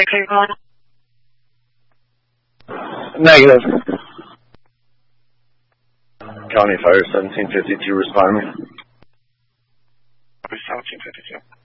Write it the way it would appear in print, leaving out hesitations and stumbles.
6 are you calling? Negative. County Fire 1752 responding. 1752.